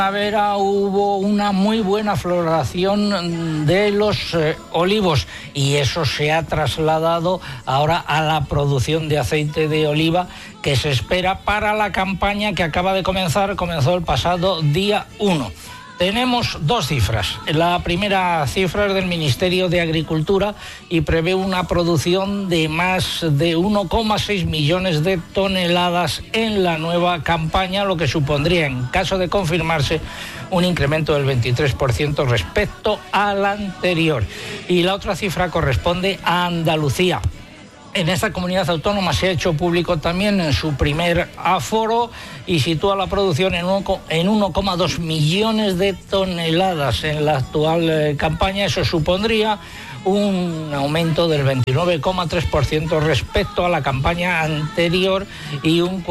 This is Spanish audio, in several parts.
primavera hubo una muy buena floración de los olivos y eso se ha trasladado ahora a la producción de aceite de oliva que se espera para la campaña que acaba de comenzar, comenzó el pasado día 1. Tenemos dos cifras. La primera cifra es del Ministerio de Agricultura y prevé una producción de más de 1,6 millones de toneladas en la nueva campaña, lo que supondría, en caso de confirmarse, un incremento del 23% respecto al anterior. Y la otra cifra corresponde a Andalucía. En esta comunidad autónoma se ha hecho público también en su primer aforo y sitúa la producción en 1,2 millones de toneladas en la actual campaña. Eso supondría un aumento del 29,3% respecto a la campaña anterior y un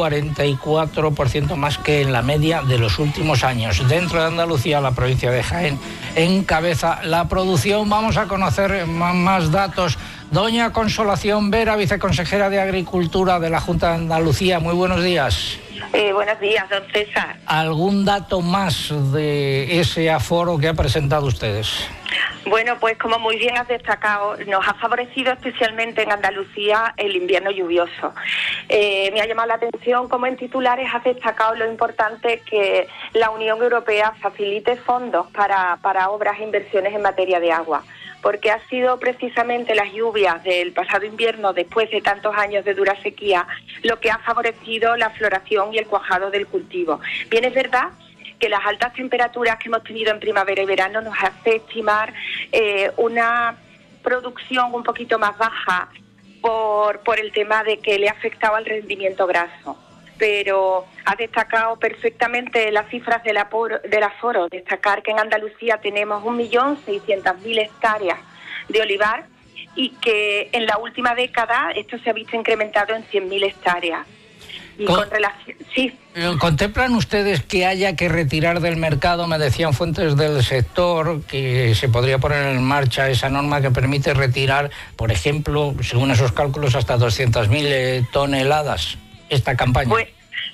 44% más que en la media de los últimos años. Dentro de Andalucía, la provincia de Jaén encabeza la producción. Vamos a conocer más datos. Doña Consolación Vera, viceconsejera de Agricultura de la Junta de Andalucía, muy buenos días. Buenos días, don César. ¿Algún dato más de ese aforo que ha presentado ustedes? Bueno, pues como muy bien has destacado, nos ha favorecido especialmente en Andalucía el invierno lluvioso. Me ha llamado la atención cómo en titulares has destacado lo importante que la Unión Europea facilite fondos para obras e inversiones en materia de agua, porque ha sido precisamente las lluvias del pasado invierno, después de tantos años de dura sequía, lo que ha favorecido la floración y el cuajado del cultivo. Bien, es verdad que las altas temperaturas que hemos tenido en primavera y verano nos hace estimar una producción un poquito más baja por el tema de que le ha afectado al rendimiento graso. Pero ha destacado perfectamente las cifras del aforo, destacar que en Andalucía tenemos 1.600.000 hectáreas de olivar y que en la última década esto se ha visto incrementado en 100.000 hectáreas. Y con relación, sí. ¿Contemplan ustedes que haya que retirar del mercado? Me decían fuentes del sector que se podría poner en marcha esa norma que permite retirar, por ejemplo, según esos cálculos, hasta 200.000 toneladas esta campaña. Pues,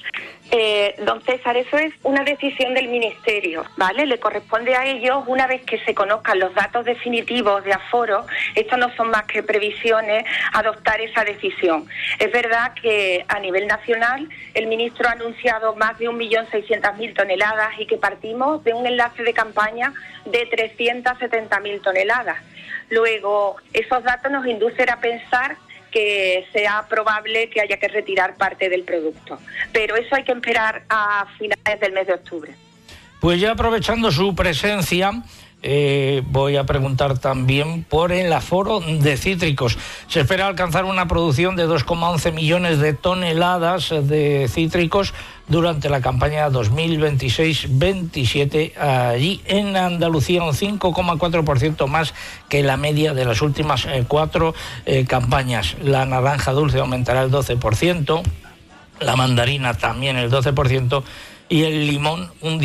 don César, eso es una decisión del Ministerio, ¿vale? Le corresponde a ellos, una vez que se conozcan los datos definitivos de aforo, esto no son más que previsiones, adoptar esa decisión. Es verdad que a nivel nacional el ministro ha anunciado más de 1.600.000 toneladas y que partimos de un enlace de campaña de 370.000 toneladas. Luego, esos datos nos inducen a pensar que sea probable que haya que retirar parte del producto. Pero eso hay que esperar a finales del mes de octubre. Pues ya aprovechando su presencia, voy a preguntar también por el aforo de cítricos. Se espera alcanzar una producción de 2,11 millones de toneladas de cítricos durante la campaña 2026-27, allí en Andalucía, un 5,4% más que la media de las últimas 4 campañas. La naranja dulce aumentará el 12%, la mandarina también el 12% y el limón un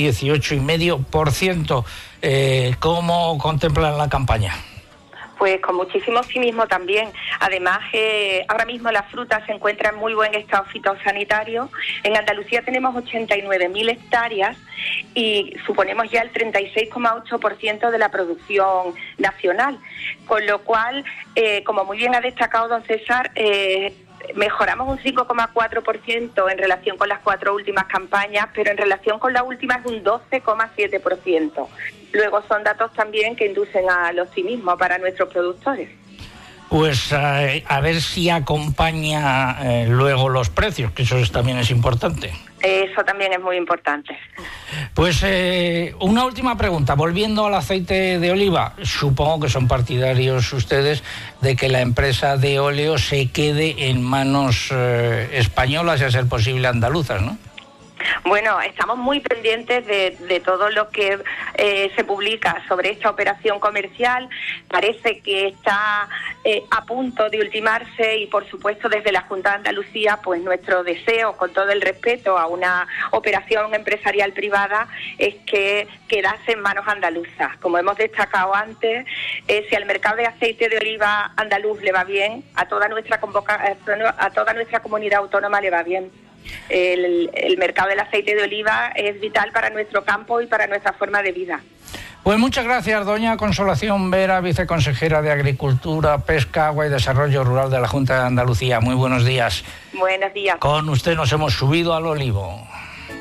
18,5%. ¿Cómo contemplan la campaña? Pues con muchísimo optimismo también. Además, ahora mismo la fruta se encuentra en muy buen estado fitosanitario. En Andalucía tenemos 89.000 hectáreas y suponemos ya el 36,8% de la producción nacional. Con lo cual, como muy bien ha destacado don César, mejoramos un 5,4% en relación con las 4 últimas campañas, pero en relación con la última es un 12,7%. Luego son datos también que inducen al optimismo para nuestros productores. Pues a ver si acompaña luego los precios, que eso también es importante. Eso también es muy importante. Pues una última pregunta, volviendo al aceite de oliva. Supongo que son partidarios ustedes de que la empresa de óleo se quede en manos españolas y a ser posible andaluzas, ¿no? Bueno, estamos muy pendientes de todo lo que se publica sobre esta operación comercial. Parece que está a punto de ultimarse y, por supuesto, desde la Junta de Andalucía, pues nuestro deseo, con todo el respeto a una operación empresarial privada, es que quedase en manos andaluzas. Como hemos destacado antes, si al mercado de aceite de oliva andaluz le va bien, a toda nuestra comunidad autónoma le va bien. El mercado del aceite de oliva es vital para nuestro campo y para nuestra forma de vida. Pues muchas gracias, doña Consolación Vera, viceconsejera de Agricultura, Pesca, Agua y Desarrollo Rural de la Junta de Andalucía. Muy buenos días. Buenos días. Con usted nos hemos subido al olivo.